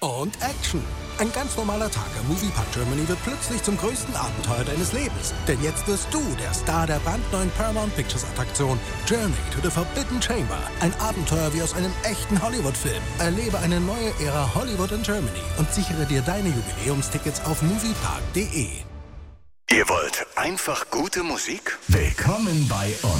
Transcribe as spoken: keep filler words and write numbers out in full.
und Action. Ein ganz normaler Tag am Moviepark Germany wird plötzlich zum größten Abenteuer deines Lebens. Denn jetzt wirst du der Star der brandneuen Paramount Pictures Attraktion Journey to the Forbidden Chamber. Ein Abenteuer wie aus einem echten Hollywood-Film. Erlebe eine neue Ära Hollywood in Germany und sichere dir deine Jubiläumstickets auf moviepark punkt de. Ihr wollt einfach gute Musik? Willkommen bei uns.